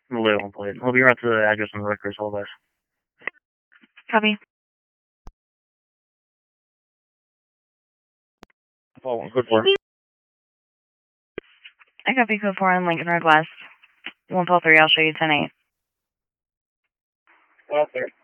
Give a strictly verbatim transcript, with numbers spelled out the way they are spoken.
The label plate. He'll be right to the address on the records, all this. Copy. Following, good for. I copy code four on Lincoln Road West. one twelve three, I'll show you ten eight. Well, sir.